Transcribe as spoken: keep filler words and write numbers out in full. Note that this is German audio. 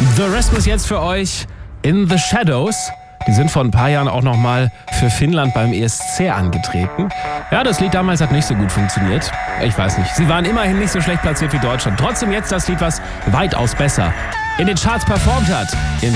The Rasmus jetzt für euch in the Shadows. Die sind vor ein paar Jahren auch nochmal für Finnland beim E S C angetreten. Ja, das Lied damals hat nicht so gut funktioniert. Ich weiß nicht. Sie waren immerhin nicht so schlecht platziert wie Deutschland. Trotzdem jetzt das Lied, was weitaus besser in den Charts performt hat.